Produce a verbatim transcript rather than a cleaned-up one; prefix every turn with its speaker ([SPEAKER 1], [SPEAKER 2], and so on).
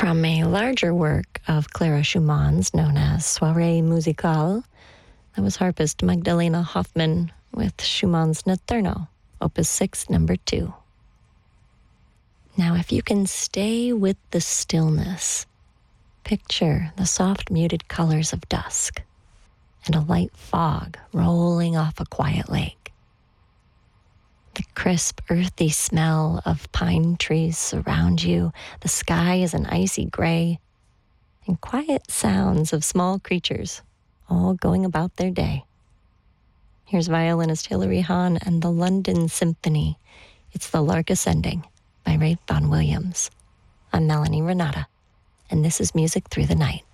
[SPEAKER 1] From a larger work of Clara Schumann's known as Soirée Musicale, that was harpist Magdalena Hoffmann with Schumann's Notturno, Opus six, number two. Now, if you can stay with the stillness, picture the soft muted colors of dusk and a light fog rolling off a quiet lake. The crisp, earthy smell of pine trees surround you. The sky is an icy gray, and quiet sounds of small creatures all going about their day. Here's violinist Hilary Hahn and the London Symphony. It's The Lark Ascending by Ralph Vaughan Williams. I'm Melanie Renata, and this is Music Through the Night.